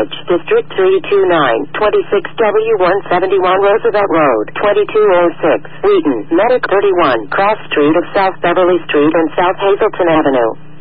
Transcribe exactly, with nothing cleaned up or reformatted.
Village, District three two nine, twenty-six W one seventy-one Roosevelt Road, twenty-two oh six, Wheaton, Medic thirty-one, Cross Street of South Beverly Street and South Hazleton Avenue.